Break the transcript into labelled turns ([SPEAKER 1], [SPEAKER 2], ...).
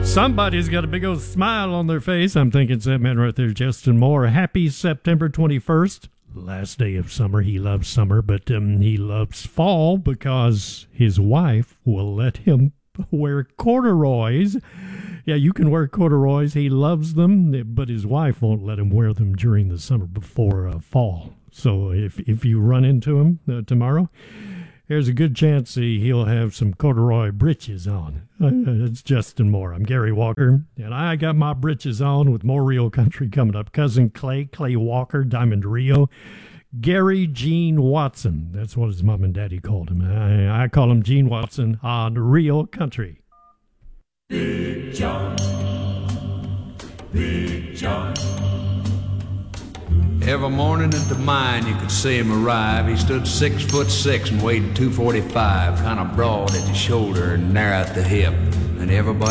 [SPEAKER 1] Somebody's got a big old smile on their face. I'm thinking it's that man right there, Justin Moore. Happy September 21st. Last day of summer. He loves summer, but he loves fall because his wife will let him wear corduroys. Yeah, you can wear corduroys. He loves them, but his wife won't let him wear them during the summer before fall. So if you run into him tomorrow, there's a good chance he'll have some corduroy breeches on. It's Justin Moore. I'm Gary Walker, and I got my breeches on with more Rio Country coming up. Cousin Clay Walker, Diamond Rio. Gary Gene Watson. That's what his mom and daddy called him. I call him Gene Watson on Rio Country.
[SPEAKER 2] Big John, Big John.
[SPEAKER 3] Every morning at the mine you could see him arrive. He stood 6'6" and weighed 245, kind of broad at the shoulder and narrow at the hip. And everybody